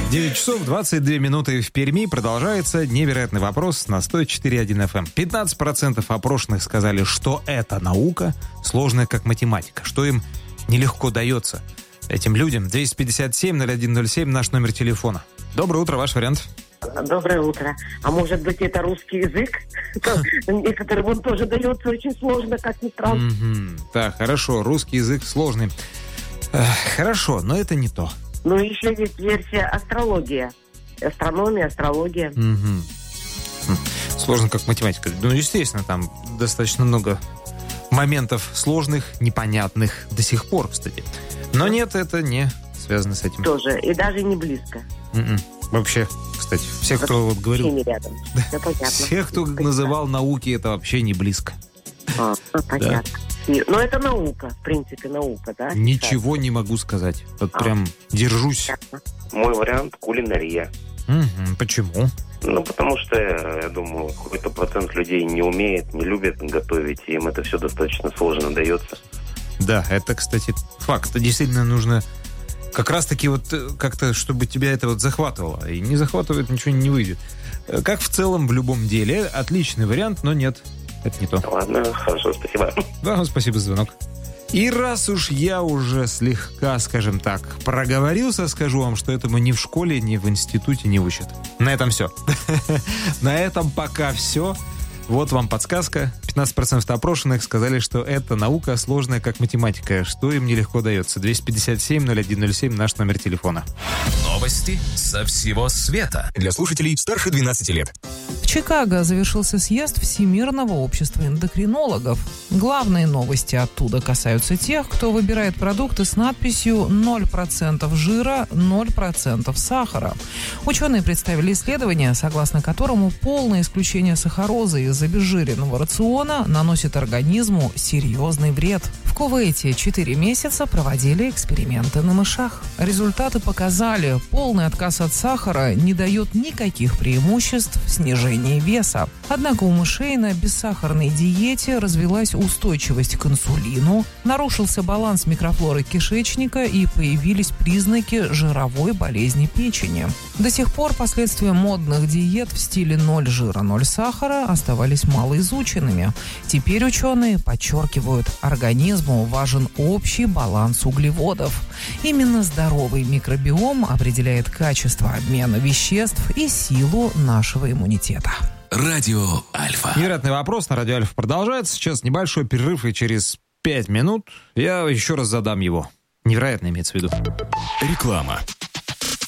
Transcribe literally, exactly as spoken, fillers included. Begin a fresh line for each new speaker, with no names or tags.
девять часов двадцать две минуты в Перми. Продолжается невероятный вопрос на сто четыре и один эф эм. пятнадцать процентов опрошенных сказали, что это наука, сложная как математика, что им нелегко дается. Этим людям двести пятьдесят семь ноль один ноль семь наш номер телефона. Доброе утро, ваш вариант.
Доброе утро. А может быть, это русский язык? Некоторым он тоже дается очень сложно, как ни странно.
Так, хорошо, русский язык сложный. Хорошо, но это не то.
Ну, еще есть версия астрология. Астрономия, астрология.
Угу. Сложно как математика. Ну, естественно, там достаточно много моментов сложных, непонятных до сих пор, кстати. Но нет, это не связано с этим.
Тоже, и даже не близко.
Mm-mm. Вообще, кстати, все, кто вот говорил...
Вообще не рядом. Да, понятно.
Все, кто понятно. Называл науки, это вообще не близко.
А, понятно. Да. Но это наука, в принципе, наука, да?
Ничего не могу сказать. Вот а. прям держусь.
Понятно.
Мой вариант – кулинария.
Угу. Почему?
Ну, потому что, я думаю, какой-то процент людей не умеет, не любит готовить, и им это все достаточно сложно дается.
Да, это, кстати, факт. Действительно нужно как раз-таки вот как-то, чтобы тебя это вот захватывало. И не захватывает, ничего не выйдет. Как в целом в любом деле. Отличный вариант, но нет. Это не то.
Ладно, хорошо, спасибо.
Да, спасибо за звонок. И раз уж я уже слегка, скажем так, проговорился, скажу вам, что этому ни в школе, ни в институте не учат. На этом все. На этом пока все. Вот вам подсказка. пятнадцать процентов опрошенных сказали, что это наука сложная, как математика, что им нелегко дается. двести пятьдесят семь ноль один ноль семь наш номер телефона.
Новости со всего света.
Для слушателей старше двенадцати лет.
В Чикаго завершился съезд Всемирного общества эндокринологов. Главные новости оттуда касаются тех, кто выбирает продукты с надписью ноль процентов жира, ноль процентов сахара. Ученые представили исследование, согласно которому полное исключение сахарозы из обезжиренного рациона наносит организму серьезный вред. В Кувейте четыре месяца проводили эксперименты на мышах. Результаты показали, полный отказ от сахара не дает никаких преимуществ в снижении веса. Однако у мышей на бессахарной диете развилась устойчивость к инсулину, нарушился баланс микрофлоры кишечника и появились признаки жировой болезни печени. До сих пор последствия модных диет в стиле ноль жира, ноль сахара оставались малоизученными. Теперь ученые подчеркивают, организму важен общий баланс углеводов. Именно здоровый микробиом определяет качество обмена веществ и силу нашего иммунитета.
Радио Альфа.
Невероятный вопрос на Радио Альфа продолжается. Сейчас небольшой перерыв, и через пять минут я еще раз задам его. Невероятно имеется в виду.
Реклама.